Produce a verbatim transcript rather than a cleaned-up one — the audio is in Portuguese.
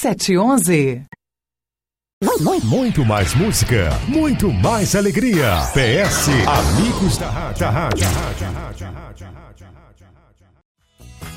sete onze. Muito mais música, muito mais alegria. P S Amigos da Rádio.